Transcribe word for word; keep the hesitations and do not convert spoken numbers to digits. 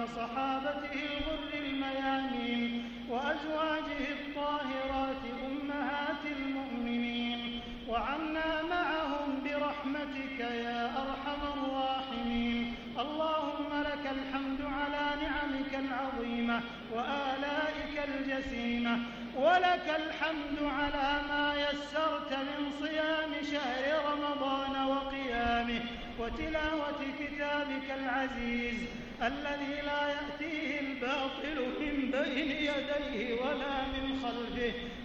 وصحابته الغر الميامين وأزواجه الطاهرات أمهات المؤمنين وعنا معهم برحمتك يا أرحم الراحمين. اللهم لك الحمد على نعمك العظيمة وآلائك الجسيمة، ولك الحمد على ما يسرت من صيام شهر رمضان وقيامه وتلاوة كتابك العزيز الذي لا يأتيه الباطل من بين يديه ولا من خلفه